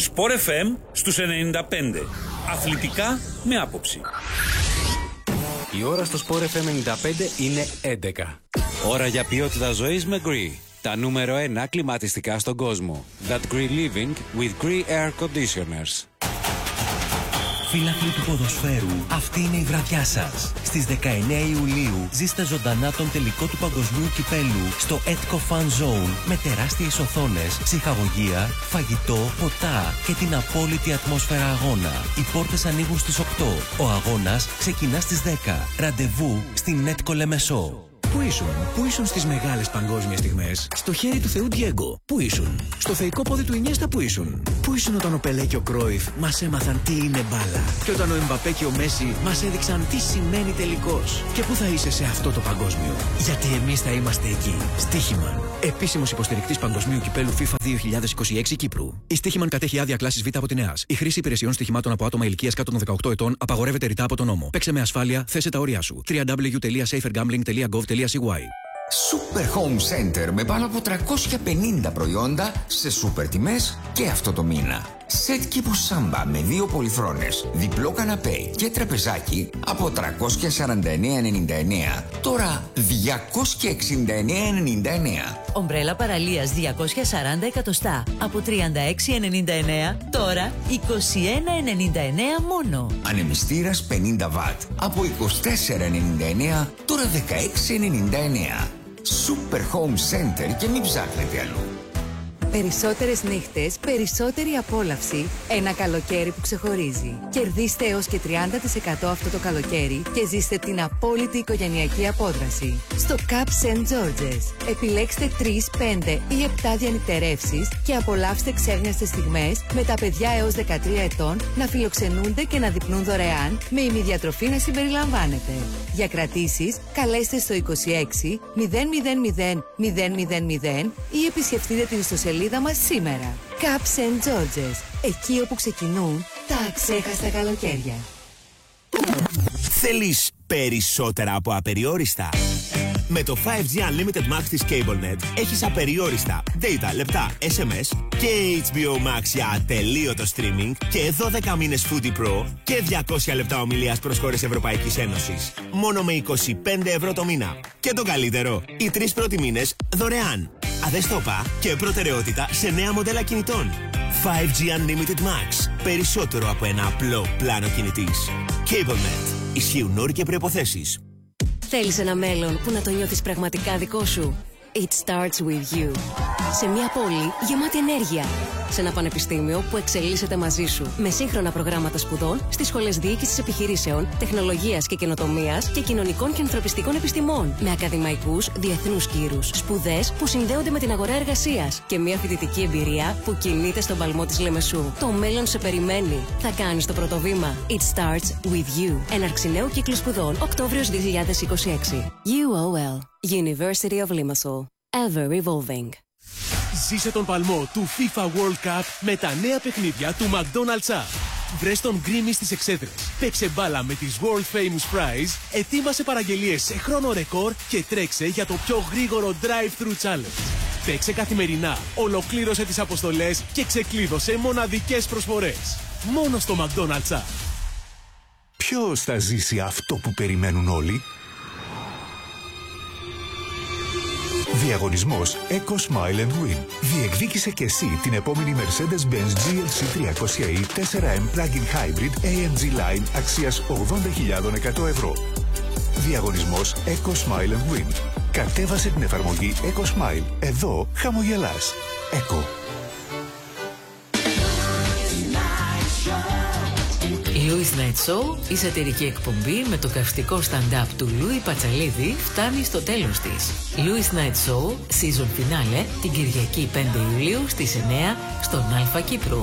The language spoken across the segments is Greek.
Sport FM στους 95. Αθλητικά με άποψη. Η ώρα στο Sport FM 95 είναι 11. Ώρα για ποιότητα ζωής με Gree. Τα νούμερο 1 κλιματιστικά στον κόσμο. That Gree Living with Gree Air Conditioners. Φίλαθλοι του ποδοσφαίρου, αυτή είναι η βραδιά σας. Στις 19 Ιουλίου ζήστε ζωντανά τον τελικό του παγκοσμίου κυπέλου στο Etco Fan Zone με τεράστιες οθόνες, ψυχαγωγία, φαγητό, ποτά και την απόλυτη ατμόσφαιρα αγώνα. Οι πόρτες ανοίγουν στις 8. Ο αγώνας ξεκινά στις 10. Ραντεβού στην Etco Λεμεσό. Πού ήσουν στις μεγάλες παγκόσμιες στιγμές? Στο χέρι του Θεού Ντιέγκο. Πού ήσουν? Στο θεϊκό πόδι του Ινιέστα. Πού ήσουν όταν ο Πελέ και ο Κρόιφ μας έμαθαν τι είναι μπάλα? Και όταν ο Εμπαπέ και ο Μέση μας έδειξαν τι σημαίνει τελικός? Και πού θα είσαι σε αυτό το παγκόσμιο? Γιατί εμείς θα είμαστε εκεί. Στίχημαν. Επίσημος υποστηρικτής παγκοσμίου κυπέλου FIFA 2026 Κύπρου. Η Στίχημαν κατέχει άδεια κλάσης Β από την ΕΑΣ. Η χρήση υπηρεσιών στοιχημάτων από άτομα ηλικίας κάτω των 18 ετών απαγορεύεται ρητά από τον νόμο. Παίξε με ασφάλεια, θέσε τα όρια σου. www.safergambling.gov.cy. Super Home Center με πάνω από 350 προϊόντα σε σούπερ τιμές και αυτό το μήνα. Σετ κήπου σάμπα με 2 πολυθρόνες, διπλό καναπέ και τραπεζάκι από 349,99. Τώρα 269,99. Ομπρέλα παραλίας 240 εκατοστά από 36,99. Τώρα 21,99 μόνο. Ανεμιστήρας 50 βατ από 24,99. Τώρα 16,99. Super Home Center και μην ψάχνετε αλλού. Περισσότερες νύχτες, περισσότερη απόλαυση. Ένα καλοκαίρι που ξεχωρίζει. Κερδίστε έως και 30% αυτό το καλοκαίρι και ζήστε την απόλυτη οικογενειακή απόδραση. Στο Cup St. George's. Επιλέξτε 3, 5 ή 7 διανυκτερεύσεις και απολαύστε ξέχνιαστες στιγμές με τα παιδιά έως 13 ετών να φιλοξενούνται και να δειπνούν δωρεάν με ημιδιατροφή να συμπεριλαμβάνεται. Για κρατήσεις, καλέστε στο 26 000 000 ή επισκεφτείτε την ιστοσελίδα μας σήμερα. Cup St. George's. Εκεί όπου ξεκινούν τα αξέχαστα καλοκαίρια. Θέλεις περισσότερα από απεριόριστα? Με το 5G Unlimited Max της CableNet έχεις απεριόριστα data, λεπτά, SMS και HBO Max για ατελείωτο streaming και 12 μήνες Foodie Pro και 200 λεπτά ομιλίας προς χώρες Ευρωπαϊκής Ένωσης. Μόνο με 25 ευρώ το μήνα. Και το καλύτερο, οι 3 πρώτοι μήνες δωρεάν. Αδεστόπα και προτεραιότητα σε νέα μοντέλα κινητών. 5G Unlimited Max. Περισσότερο από ένα απλό πλάνο κινητής. CableNet. Ισχύουν όροι και προϋποθέσεις. Θέλεις ένα μέλλον που να το νιώθεις πραγματικά δικό σου? It starts with you. Σε μια πόλη γεμάτη ενέργεια. Σε ένα πανεπιστήμιο που εξελίσσεται μαζί σου. Με σύγχρονα προγράμματα σπουδών στις σχολές διοίκησης επιχειρήσεων, τεχνολογίας και καινοτομίας και κοινωνικών και ανθρωπιστικών επιστημών. Με ακαδημαϊκούς διεθνούς κύρους. Σπουδές που συνδέονται με την αγορά εργασίας. Και μια φοιτητική εμπειρία που κινείται στον παλμό της Λεμεσού. Το μέλλον σε περιμένει. Θα κάνεις το πρώτο βήμα. It starts with you. Έναρξη νέου κύκλου σπουδών Οκτώβριος 2026. UOL. University of Limassol. Ever evolving. Ζήσε τον παλμό του FIFA World Cup με τα νέα παιχνίδια του McDonald's App. Βρες τον Γκρίμι στις εξέδρες. Παίξε μπάλα με τις World Famous Prize, ετοίμασε παραγγελίες σε χρόνο ρεκόρ και τρέξε για το πιο γρήγορο Drive-Thru Challenge. Παίξε καθημερινά, ολοκλήρωσε τις αποστολές και ξεκλείδωσε μοναδικές προσφορές. Μόνο στο McDonald's App. Ποιος θα ζήσει αυτό που περιμένουν όλοι? Διαγωνισμός Eco Smile and Win. Διεκδίκησε και εσύ την επόμενη Mercedes-Benz GLC 300e 4M Plug-in Hybrid AMG Line αξίας 80.100 ευρώ. Διαγωνισμός Eco Smile and Win. Κατέβασε την εφαρμογή Eco Smile. Εδώ χαμογελάς. Eco. Louis Night Show, η σατυρική εκπομπή με το καυστικό stand-up του Λούι Πατσαλίδη φτάνει στο τέλος της. Louis Night Show, season finale, την Κυριακή 5 Ιουλίου στις 9 στον Αλφα Κύπρου.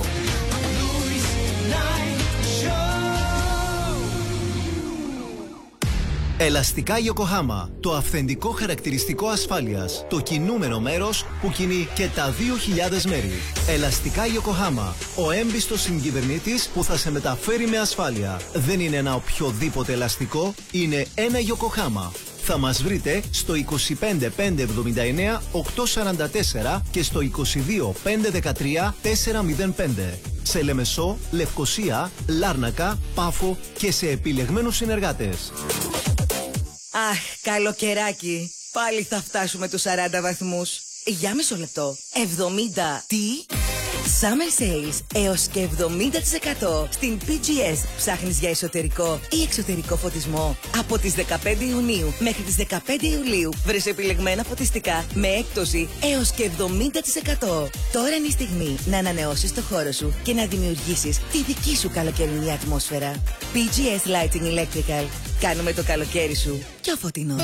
Ελαστικά Yokohama, το αυθεντικό χαρακτηριστικό ασφάλειας, το κινούμενο μέρος που κινεί και τα 2.000 μέρη. Ελαστικά Yokohama, ο έμπιστος συγκυβερνήτης που θα σε μεταφέρει με ασφάλεια. Δεν είναι ένα οποιοδήποτε ελαστικό, είναι ένα Yokohama. Θα μας βρείτε στο 25 579 844 και στο 22 513 405. σε Λεμεσό, Λευκοσία, Λάρνακα, Πάφο και σε επιλεγμένους συνεργάτες. Αχ, καλοκαιράκι. Πάλι θα φτάσουμε τους 40 βαθμούς. Για μισό λεπτό. 70. Τι? Summer Sales έως και 70% στην PGS. Ψάχνεις για εσωτερικό ή εξωτερικό φωτισμό? Από τις 15 Ιουνίου μέχρι τις 15 Ιουλίου βρες επιλεγμένα φωτιστικά με έκπτωση έως και 70%. Τώρα είναι η στιγμή να ανανεώσεις το χώρο σου και να δημιουργήσεις τη δική σου καλοκαιρινή ατμόσφαιρα. PGS Lighting Electrical. Κάνουμε το καλοκαίρι σου πιο φωτεινό.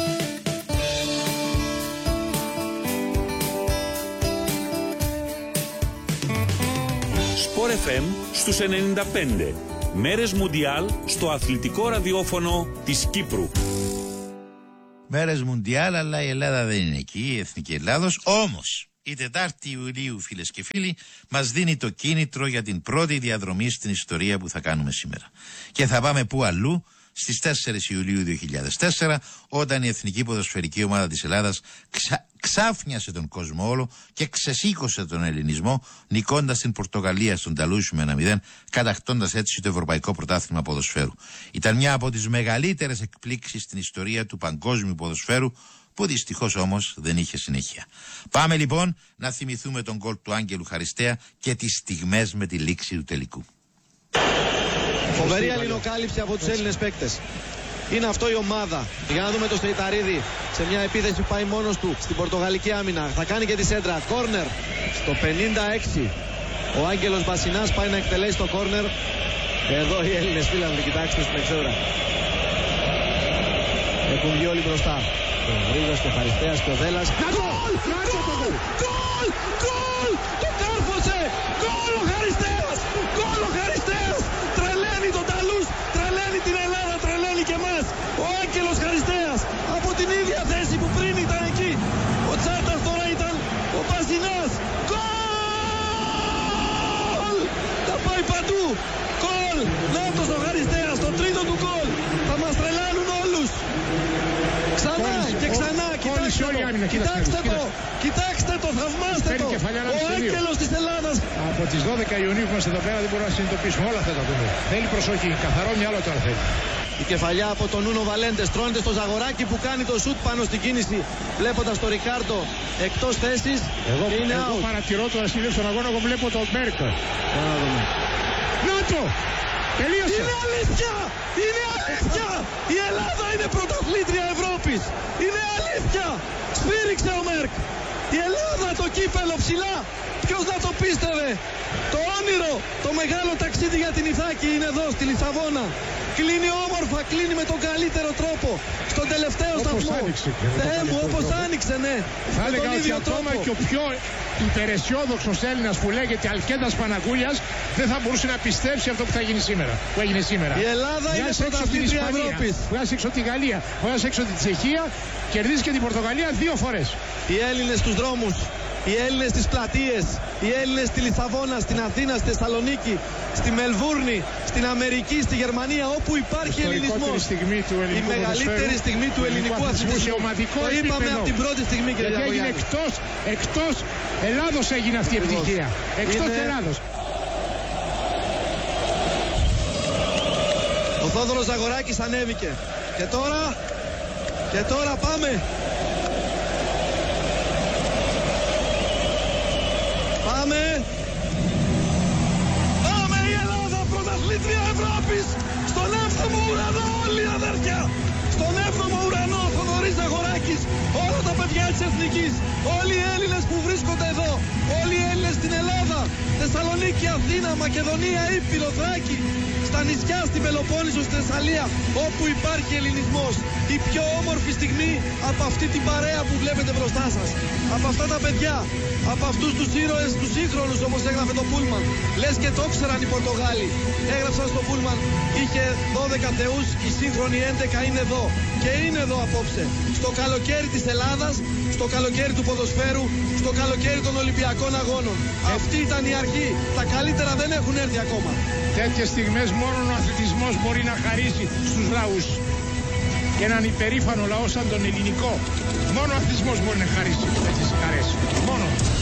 Sport FM στους 95. Μέρες Μουντιάλ στο αθλητικό ραδιόφωνο της Κύπρου. Μέρες Μουντιάλ, αλλά η Ελλάδα δεν είναι εκεί, η Εθνική Ελλάδος. Όμως, η 4η Ιουλίου, φίλες και φίλοι, μας δίνει το κίνητρο για την πρώτη διαδρομή στην ιστορία που θα κάνουμε σήμερα. Και θα πάμε πού αλλού? Στις 4 Ιουλίου 2004, όταν η Εθνική Ποδοσφαιρική Ομάδα της Ελλάδας ξάφνιασε τον κόσμο όλο και ξεσήκωσε τον ελληνισμό, νικώντας την Πορτογαλία στον Ταλούσι με 1-0, κατακτώντας έτσι το Ευρωπαϊκό Πρωτάθλημα Ποδοσφαίρου. Ήταν μια από τις μεγαλύτερες εκπλήξεις στην ιστορία του παγκόσμιου ποδοσφαίρου, που δυστυχώς όμως δεν είχε συνέχεια. Πάμε λοιπόν να θυμηθούμε τον γκολ του Άγγελου Χαριστέα και τις στιγμές με τη λήξη του τελικού. Φοβερή αλληλοκάλυψη από τους Έλληνες παίκτες. Είναι αυτό η ομάδα. Για να δούμε το Στεϊταρίδη σε μια επίθεση που πάει μόνος του στην πορτογαλική άμυνα. Θα κάνει και τη σέντρα. Κόρνερ στο 56. Ο Άγγελος Μπασινάς πάει να εκτελέσει το κόρνερ. Εδώ οι Έλληνες φίλοι, κοιτάξτε στην εξέδρα. Έχουν βγει όλοι μπροστά. Ο Ρίδος και ο Χαριστέας και ο Δέλλας. Γκολ! Γκολ! Γκολ! Το κάρφωσε! Γκολ ο Χαριστέας! Γκολ ο Χαριστέας! Τρελαίνει τον Ταλούς, τρελαίνει την Ελλάδα, τρελαίνει και εμάς. Ο Άγγελος Χαριστέας από την ίδια θέση που πριν ήταν εκεί. Ο Τσάρτας τώρα ήταν ο Μπασινάς. Γκολ! Θα πάει παντού. Γκολ! Νάτος ο Χαριστέας, το τρίτο του γκολ. Θα μας τρελάνουν όλους. Ξανά και ξανά, κοιτάξτε το, κοιτάξτε το, κοιτάξτε το, θαυμάστε το. Ο Άγγελος της Ελλάδας. Από τις 12 Ιουνίου που είμαστε εδώ πέρα δεν μπορούμε να συνειδητοποιήσουμε όλα αυτά τα δούμε. Θέλει προσοχή, καθαρό μυαλό τώρα θέλει. Η κεφαλιά από τον Νούνο Βαλέντες, τρώνεται στο Ζαγοράκι που κάνει το σουτ πάνω στην κίνηση, βλέποντας τον Ρικάρντο εκτός θέσης. Εγώ παρατηρώ τώρα στη δεύτερη αγώνα, εγώ βλέπω τον Μπέρκο. Να το! Τελείωσε. Είναι αλήθεια! Είναι αλήθεια! Η Ελλάδα είναι πρωταθλήτρια Ευρώπης! Είναι αλήθεια! Σφύριξε ο Μέρκ! Η Ελλάδα το κύπελο ψηλά! Ποιος να το πίστευε! Το όνειρο, το μεγάλο ταξίδι για την Ιθάκη είναι εδώ στη Λισαβόνα. Κλείνει όμορφα, κλείνει με τον καλύτερο τρόπο. Στον τελευταίο σταθμό. Θεέ μου, όπως άνοιξε, ναι. Θα έλεγα ότι ακόμα και ο πιο υπεραισιόδοξος Έλληνας που λέγεται Αλκέντας Παναγούλιας δεν θα μπορούσε να πιστέψει αυτό που θα γίνει σήμερα. Που έγινε σήμερα. Η Ελλάδα είναι πρωταθλήτρια Ευρώπης. Βγάζει έξω τη Γαλλία, βγάζει έξω τη Τσεχία, κερδίζει και την Πορτογαλία 2 φορές. Οι Έλληνες στους δρόμους. Οι Έλληνες στις πλατείες, οι Έλληνες στη Λισαβόνα, στην Αθήνα, στη Θεσσαλονίκη, στη Μελβούρνη, στην Αμερική, στη Γερμανία, όπου υπάρχει ελληνισμός. Η μεγαλύτερη στιγμή του ελληνικού αθλητισμού. Το είπαμε από την πρώτη στιγμή, κύριε Διαγωγιάννη. Γιατί έγινε εκτός Ελλάδος έγινε αυτή η επιτυχία. Εκτός Ελλάδος. Ο Θόδωρος Ζαγοράκης ανέβηκε. Και τώρα πάμε. Πάμε η Ελλάδα, πρωταθλήτρια Ευρώπης. Στον 7ο ουρανό όλοι αδέρφια. Στον 7ο ουρανό Θοδωρής Ζαγοράκης. Όλα τα παιδιά της Εθνικής. Όλοι οι Έλληνες που βρίσκονται εδώ. Όλοι οι Έλληνες στην Ελλάδα. Θεσσαλονίκη, Αθήνα, Μακεδονία, Ήπειρο, Θράκη. Στα νησιά, στην Πελοπόννησο, στη Θεσσαλία. Όπου υπάρχει ελληνισμός. Η πιο όμορφη στιγμή από αυτή την παρέα που βλέπετε μπροστά σας. Από αυτά τα παιδιά. Από αυτούς τους ήρωες, τους σύγχρονους, όπως έγραφε το Πούλμαν. Λες και το ξέραν οι Πορτογάλοι. Έγραψαν στο Πούλμαν. Είχε 12 θεούς, οι σύγχρονοι 11 είναι εδώ. Και είναι εδώ απόψε. Στο καλοκαίρι της Ελλάδας, στο καλοκαίρι του ποδοσφαίρου, στο καλοκαίρι των Ολυμπιακών Αγώνων. Αυτή ήταν η αρχή. Τα καλύτερα δεν έχουν έρθει ακόμα. Τέτοιες στιγμές μόνο ο αθλητισμός μπορεί να χαρίσει στους λαούς. Και έναν υπερήφανο λαό σαν τον ελληνικό. Μόνο ο αθλητισμός μπορεί να χαρίσει τέτοιες χαρές. Μόνο.